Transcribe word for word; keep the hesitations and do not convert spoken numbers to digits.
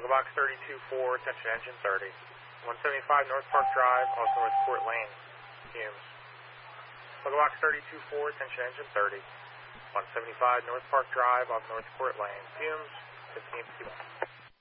Local Box thirty-two four, attention engine thirty. one seventy-five North Park Drive, off North Court Lane, fumes. Local Box thirty-two four, attention engine thirty. one seventy-five North Park Drive, off North Court Lane, fumes, fifteen P M